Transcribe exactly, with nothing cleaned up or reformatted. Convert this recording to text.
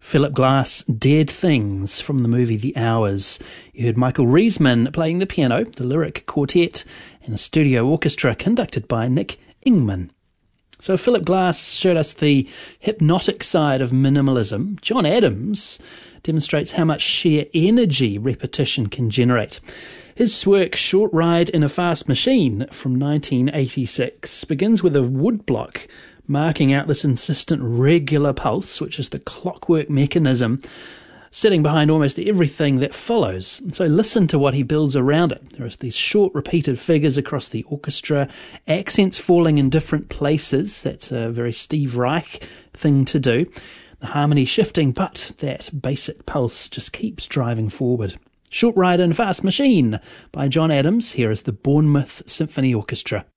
Philip Glass, Dead Things, from the movie The Hours. You heard Michael Riesman playing the piano, the lyric quartet, and a studio orchestra conducted by Nick Ingman. So Philip Glass showed us the hypnotic side of minimalism. John Adams demonstrates how much sheer energy repetition can generate. His work, Short Ride in a Fast Machine, from nineteen eighty-six, begins with a woodblock marking out this insistent regular pulse, which is the clockwork mechanism sitting behind almost everything that follows. And so listen to what he builds around it. There are these short repeated figures across the orchestra, accents falling in different places. That's a very Steve Reich thing to do. The harmony shifting, but that basic pulse just keeps driving forward. Short Ride in a Fast Machine by John Adams. Here is the Bournemouth Symphony Orchestra.